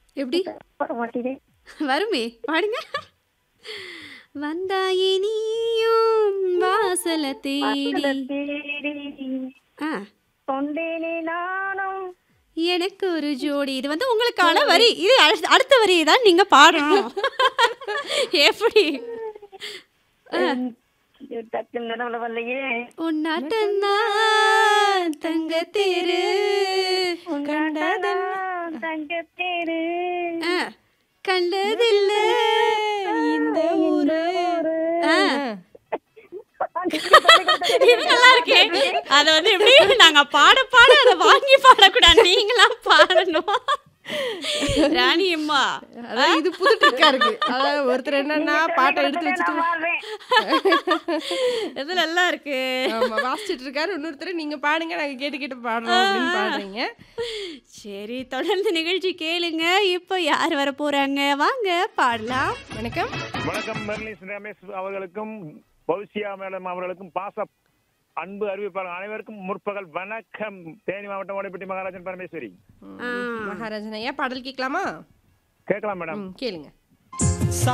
எப்படி வர மாட்டேங்குதே. வருமே பாடுங்க. வந்தாயே நீயும் வாசல வாசல தேடி. தேடி ஆ கொண்டேனே நானும். எனக்கு ஒரு ஜோடி. இது வந்து உங்களுக்கான வரி. இது அடுத்த வரி தான் நீங்க பாடணும். எப்படி டக்குன்னு நடுவுல வரலையே. உன்னாட்டந்தான் தங்க தேரு உன்னாட்டதான் தங்கத்தேரு. ஆ, கண்டதில்ல இந்த ஊரு. ஆ, இது நல்லா இருக்கே. அத வந்து எப்படி நாங்க பாட பாட அதை வாங்கி பாடக்கூடாது, நீங்களா பாடணும். ராணி அம்மா அதான் இது புது ட்ரிக்கா இருக்கு. அதாவது ஒருத்தர் என்னன்னா பாட்டை எடுத்து வச்சுட்டு நான் வாழ்வேன். இது நல்லா இருக்கு. ஆமா வாசிச்சுட்டு இருக்காரு, இன்னொருத்தர் நீங்க பாடுங்க நாங்க கேட்டு கேட்டு பாடுறோம் அப்படின்னு பாடுறீங்க. சரி, தொடர்ந்து நிகழ்ச்சி கேளுங்க. இப்போ யார் வர போறாங்க, வாங்க பாடலாம். வணக்கம். வணக்கம் மெர்லிஸ் ரமேஷ் அவர்களுக்கும் பௌசியா மேடம் அவர்களுக்கும் பாச அன்பு அறிவிப்பாளர் அனைவருக்கும் முற்பகல் வணக்கம். தேனி மாவட்டம் ஓடைப்பட்டி மகாராஜன் பரமேஸ்வரி. மகாராஜன் ஐயா பாடல் கேட்கலாமா? கேட்கலாம் மேடம். கேளுங்க.